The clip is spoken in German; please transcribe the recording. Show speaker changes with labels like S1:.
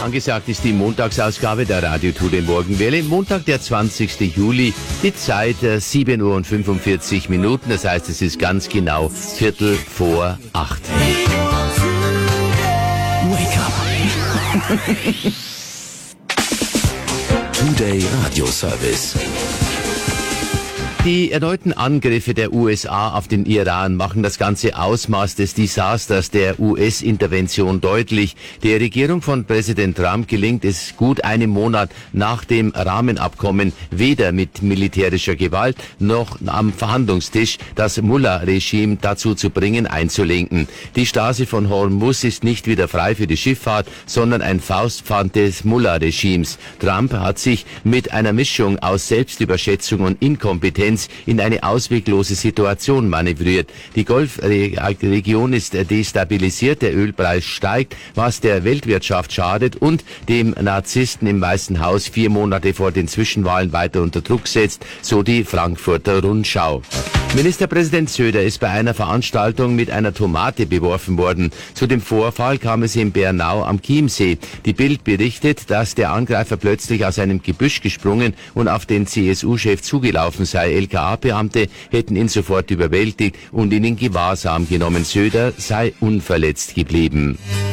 S1: Angesagt ist die Montagsausgabe der Radio Tour Morgenwelle. Montag, der 20. Juli, die Zeit 7 Uhr und 45 Minuten. Das heißt, es ist ganz genau 7:45.
S2: Wake up. Today Radio Service.
S1: Die erneuten Angriffe der USA auf den Iran machen das ganze Ausmaß des Desasters der US-Intervention deutlich. Der Regierung von Präsident Trump gelingt es gut einen Monat nach dem Rahmenabkommen weder mit militärischer Gewalt noch am Verhandlungstisch das Mullah-Regime dazu zu bringen, einzulenken. Die Straße von Hormuz ist nicht wieder frei für die Schifffahrt, sondern ein Faustpfand des Mullah-Regimes. Trump hat sich mit einer Mischung aus Selbstüberschätzung und Inkompetenz in eine ausweglose Situation manövriert. Die Golfregion ist destabilisiert, der Ölpreis steigt, was der Weltwirtschaft schadet und dem Narzissten im Weißen Haus 4 Monate vor den Zwischenwahlen weiter unter Druck setzt, so die Frankfurter Rundschau. Ministerpräsident Söder ist bei einer Veranstaltung mit einer Tomate beworfen worden. Zu dem Vorfall kam es in Bernau am Chiemsee. Die Bild berichtet, dass der Angreifer plötzlich aus einem Gebüsch gesprungen und auf den CSU-Chef zugelaufen sei. LKA-Beamte hätten ihn sofort überwältigt und ihn in Gewahrsam genommen. Söder sei unverletzt geblieben.